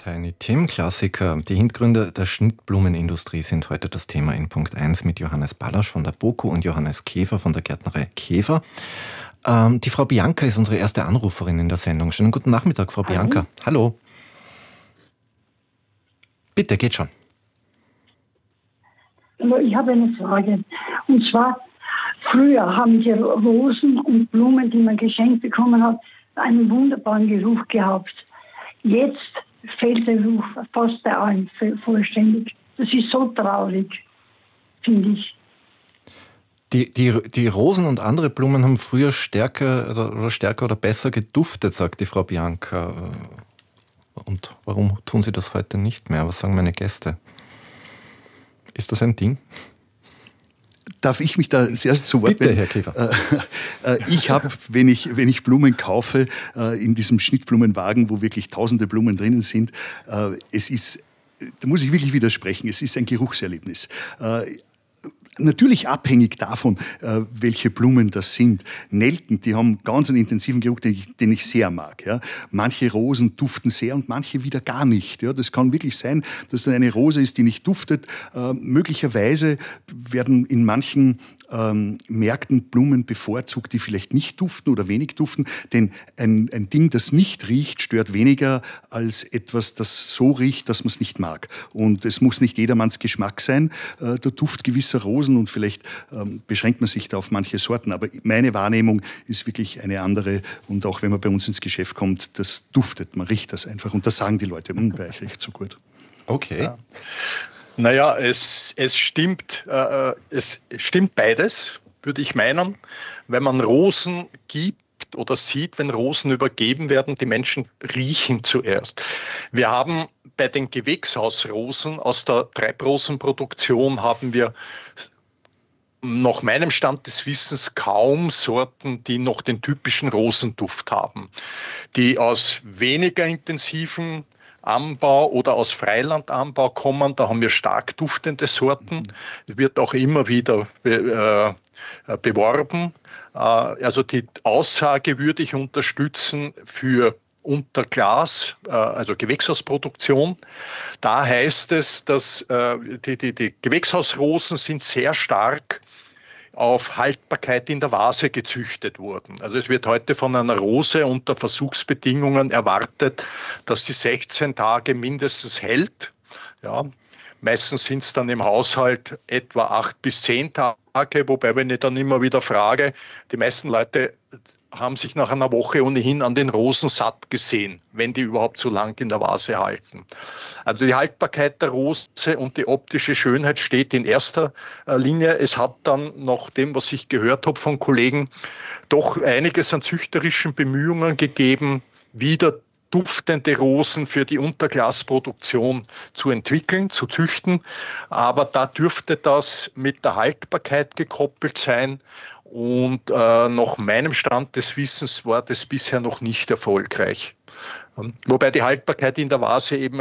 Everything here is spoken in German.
Tiny Tim, Klassiker. Die Hintergründe der Schnittblumenindustrie sind heute das Thema in Punkt 1 mit Johannes Ballasch von der BOKU und Johannes Käfer von der Gärtnerei Käfer. Die Frau Bianca ist unsere erste Anruferin in der Sendung. Schönen guten Nachmittag, Frau Bianca. Hallo. Bitte, geht schon. Ich habe eine Frage. Und zwar, früher haben die Rosen und Blumen, die man geschenkt bekommen hat, einen wunderbaren Geruch gehabt. Jetzt fehlt der Geruch fast bei allen vollständig. Das ist so traurig, finde ich. Die Rosen und andere Blumen haben früher stärker oder besser geduftet, sagt die Frau Bianca. Und warum tun sie das heute nicht mehr? Was sagen meine Gäste? Ist das ein Ding? Darf ich mich da zuerst zu Wort melden? Bitte, Herr Käfer. Ich habe, wenn ich Blumen kaufe, in diesem Schnittblumenwagen, wo wirklich tausende Blumen drinnen sind, da muss ich wirklich widersprechen, es ist ein Geruchserlebnis. Natürlich abhängig davon, welche Blumen das sind. Nelken, die haben ganz einen intensiven Geruch, den ich sehr mag. Ja. Manche Rosen duften sehr und manche wieder gar nicht. Ja. Das kann wirklich sein, dass dann eine Rose ist, die nicht duftet. Möglicherweise werden in manchen Märkten Blumen bevorzugt, die vielleicht nicht duften oder wenig duften. Denn ein Ding, das nicht riecht, stört weniger als etwas, das so riecht, dass man es nicht mag. Und es muss nicht jedermanns Geschmack sein, der Duft gewisser Rosen. Und vielleicht beschränkt man sich da auf manche Sorten. Aber meine Wahrnehmung ist wirklich eine andere. Und auch wenn man bei uns ins Geschäft kommt, das duftet, man riecht das einfach. Und das sagen die Leute, bei euch riecht so gut. Okay. Ja. Naja, es stimmt beides, würde ich meinen. Wenn man Rosen gibt oder sieht, wenn Rosen übergeben werden, die Menschen riechen zuerst. Wir haben bei den Gewächshausrosen aus der Treibrosenproduktion haben wir nach meinem Stand des Wissens kaum Sorten, die noch den typischen Rosenduft haben. Die aus weniger intensiven Anbau oder aus Freilandanbau kommen, da haben wir stark duftende Sorten. Wird auch immer wieder beworben. Also die Aussage würde ich unterstützen für unter Glas, also Gewächshausproduktion. Da heißt es, dass die Gewächshausrosen sind sehr stark auf Haltbarkeit in der Vase gezüchtet wurden. Also es wird heute von einer Rose unter Versuchsbedingungen erwartet, dass sie 16 Tage mindestens hält. Ja, meistens sind es dann im Haushalt etwa 8 bis 10 Tage, wobei, wenn ich dann immer wieder frage, die meisten Leute haben sich nach einer Woche ohnehin an den Rosen satt gesehen, wenn die überhaupt so lang in der Vase halten. Also die Haltbarkeit der Rose und die optische Schönheit steht in erster Linie. Es hat dann, nach dem, was ich gehört habe von Kollegen, doch einiges an züchterischen Bemühungen gegeben, wieder duftende Rosen für die Unterglasproduktion zu entwickeln, zu züchten. Aber da dürfte das mit der Haltbarkeit gekoppelt sein. Und nach meinem Stand des Wissens war das bisher noch nicht erfolgreich. Wobei die Haltbarkeit in der Vase eben